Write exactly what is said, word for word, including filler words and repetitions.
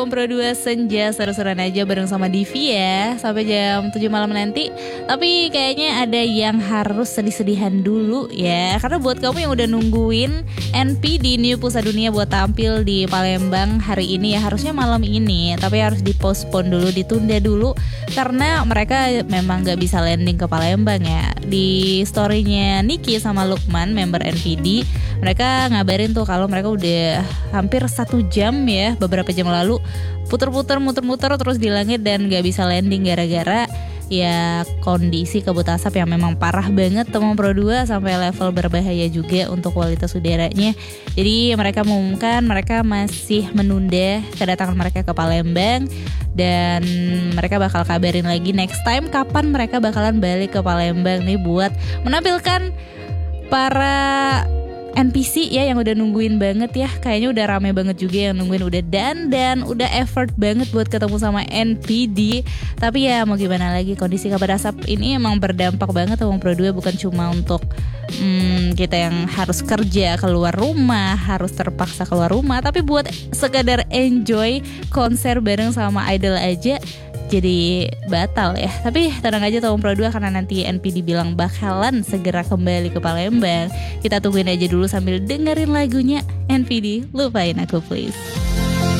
Pro dua Senja seru-seruan aja bareng sama Divi ya sampai jam tujuh malam nanti. Tapi kayaknya ada yang harus sedih-sedihan dulu ya. Karena buat kamu yang udah nungguin N P D New Pusat Dunia buat tampil di Palembang hari ini ya, harusnya malam ini, tapi harus dipospon dulu, ditunda dulu karena mereka memang gak bisa landing ke Palembang ya. Di storynya Niki sama Lukman member N P D, mereka ngabarin tuh kalau mereka udah hampir satu jam ya, beberapa jam lalu puter-puter muter-muter terus di langit dan gak bisa landing gara-gara ya kondisi kabut asap yang memang parah banget teman Pro dua sampai level berbahaya juga untuk kualitas udaranya. Jadi mereka mengumumkan mereka masih menunda kedatangan mereka ke Palembang dan mereka bakal kabarin lagi next time kapan mereka bakalan balik ke Palembang nih buat menampilkan para N P C ya yang udah nungguin banget ya. Kayaknya udah rame banget juga yang nungguin, udah dandan, udah effort banget buat ketemu sama N P D. Tapi ya mau gimana lagi, kondisi kabut asap ini emang berdampak banget sama Pro dua, bukan cuma untuk hmm, kita yang harus kerja keluar rumah, harus terpaksa keluar rumah, tapi buat sekadar enjoy konser bareng sama idol aja jadi batal ya. Tapi tenang aja Tom Pro dua karena nanti N P D bilang bakalan segera kembali ke Palembang. Kita tungguin aja dulu sambil dengerin lagunya N P D, Lupain Aku Please.